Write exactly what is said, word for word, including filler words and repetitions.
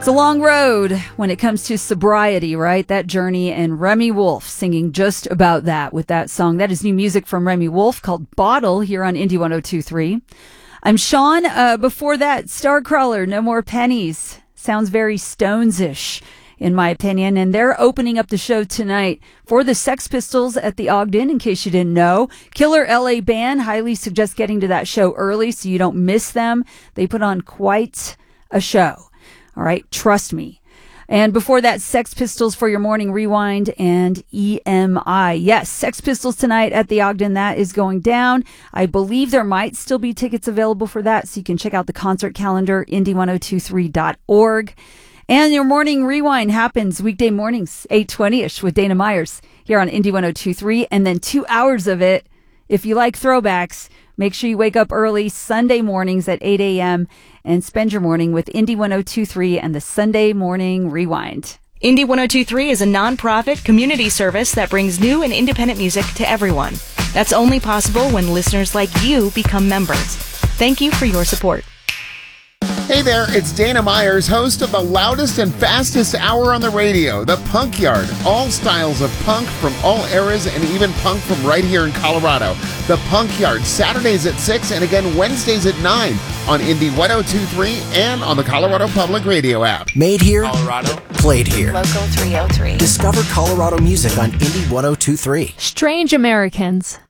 It's a long road when it comes to sobriety, right? That journey, and Remy Wolf singing just about that with that song. That is new music from Remy Wolf called Bottle here on Indie one oh two point three. I'm Sean. Uh, before that, Starcrawler, No More Pennies. Sounds very Stones-ish, in my opinion. And they're opening up the show tonight for the Sex Pistols at the Ogden, in case you didn't know. Killer L A Band. Highly suggest getting to that show early so you don't miss them. They put on quite a show. All right, trust me. And before that, Sex Pistols for your morning rewind and E M I. Yes, Sex Pistols tonight at the Ogden. That is going down. I believe there might still be tickets available for that, so you can check out the concert calendar, indie one oh two three dot org. And your morning rewind happens weekday mornings, eight twenty-ish with Dana Myers here on Indie one oh two point three. And then two hours of it, if you like throwbacks, make sure you wake up early Sunday mornings at eight a.m. and spend your morning with Indie one oh two point three and the Sunday Morning Rewind. Indie one oh two point three is a non-profit community service that brings new and independent music to everyone. That's only possible when listeners like you become members. Thank you for your support. Hey there, it's Dana Myers, host of the loudest and fastest hour on the radio, The Punk Yard. All styles of punk from all eras and even punk from right here in Colorado. The Punk Yard, Saturdays at six and again Wednesdays at nine on Indie one oh two point three and on the Colorado Public Radio app. Made here, Colorado. Played here. Local three oh three. Discover Colorado music on Indie one oh two point three. Strange Americans.